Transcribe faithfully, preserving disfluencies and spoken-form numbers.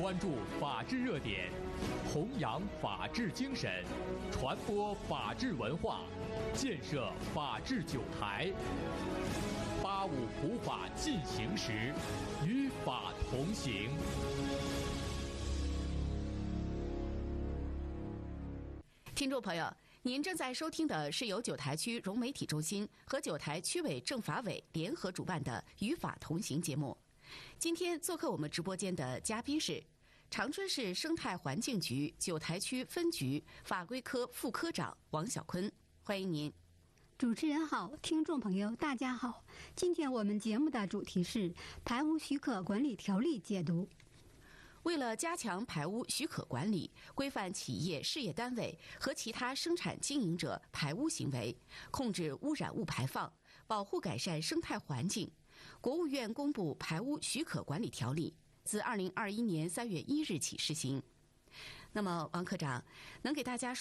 关注法治热点，弘扬法治精神，传播法治文化，建设法治九台。八五普法进行时，与法同行。 听众朋友，您正在收听的是由九台区融媒体中心和九台区委政法委联合主办的《与法同行》节目。今天做客我们直播间的嘉宾是长春市生态环境局九台区分局法规科副科长王小坤，欢迎您。 主持人好，听众朋友大家好。今天我们节目的主题是排污许可管理条例解读。 为了加强排污许可管理，规范企业事业单位和其他生产经营者排污行为，控制污染物排放，保护改善生态环境，国务院公布排污许可管理条例，自二零二一年三月一日起施行。那么，王科长，能给大家